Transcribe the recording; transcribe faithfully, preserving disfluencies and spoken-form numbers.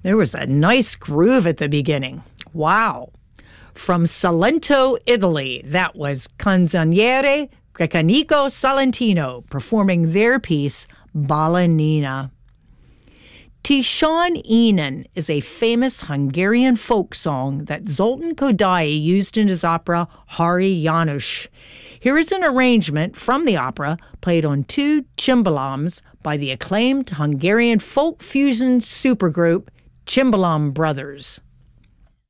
There was a nice groove at the beginning. Wow. From Salento, Italy, that was Canzoniere Grecanico Salentino performing their piece, Balanina. Tishon Inan is a famous Hungarian folk song that Zoltán Kodály used in his opera Hari János. Here is an arrangement from the opera played on two cimbalams by the acclaimed Hungarian folk fusion supergroup Cimbalom Brothers.